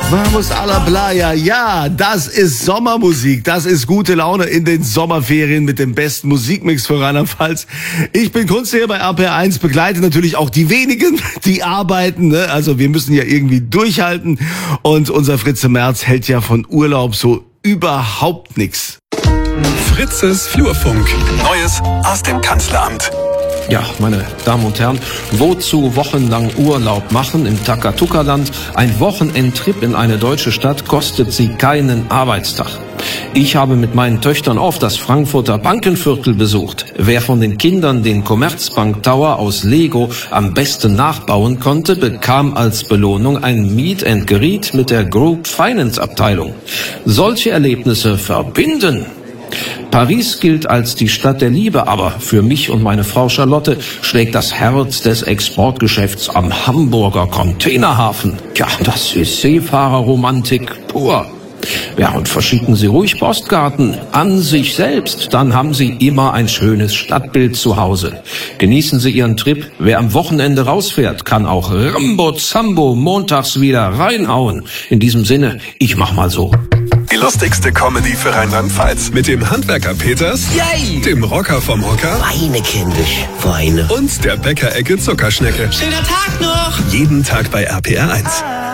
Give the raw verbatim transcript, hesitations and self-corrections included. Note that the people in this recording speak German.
Vamos a la playa. Ja, das ist Sommermusik. Das ist gute Laune in den Sommerferien mit dem besten Musikmix für Rheinland-Pfalz. Ich bin Kunst hier bei R P R eins, begleite natürlich auch die wenigen, die arbeiten. Ne? Also wir müssen ja irgendwie durchhalten. Und unser Fritze Merz hält ja von Urlaub so überhaupt nichts. Fritzes Flurfunk. Neues aus dem Kanzleramt. Ja, meine Damen und Herren, wozu wochenlang Urlaub machen im Takatuka-Land? Ein Wochenendtrip in eine deutsche Stadt kostet Sie keinen Arbeitstag. Ich habe mit meinen Töchtern oft das Frankfurter Bankenviertel besucht. Wer von den Kindern den Commerzbank Tower aus Lego am besten nachbauen konnte, bekam als Belohnung ein Meet and Greet mit der Group Finance Abteilung. Solche Erlebnisse verbinden. Paris gilt als die Stadt der Liebe, aber für mich und meine Frau Charlotte schlägt das Herz des Exportgeschäfts am Hamburger Containerhafen. Ja, das ist Seefahrerromantik pur. Ja, und verschicken Sie ruhig Postkarten an sich selbst, dann haben Sie immer ein schönes Stadtbild zu Hause. Genießen Sie Ihren Trip. Wer am Wochenende rausfährt, kann auch Rambo Zambo montags wieder reinhauen. In diesem Sinne, ich mach mal so. Die lustigste Comedy für Rheinland-Pfalz. Mit dem Handwerker Peters, Yay! Dem Rocker vom Hocker Weine kindisch, Weine. und der Bäckerecke Zuckerschnecke. Schöner Tag noch! Jeden Tag bei R P R eins.